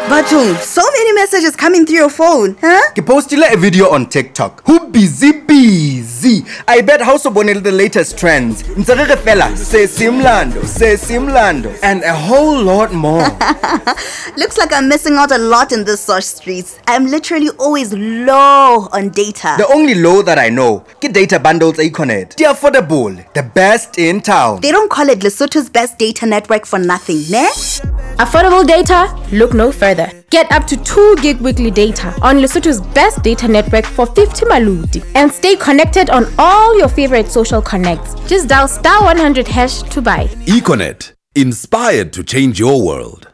Batung, so many messages coming through your phone, huh? Ke postile a video on TikTok. Who busy. I bet how so bonel the latest trends. Ntsarere fela, se simlando, and a whole lot more. Looks like I'm missing out a lot in this search streets. I'm literally always low on data. The only low that I know, get data bundles Econet. They're affordable, the best in town. They don't call it Lesotho's best data network for nothing, ne? Affordable data? Look no further. Get up to 2 gig weekly data on Lesotho's best data network for 50 maludi and stay connected on all your favorite social connects. Just dial *100# to buy. Econet, inspired to change your world.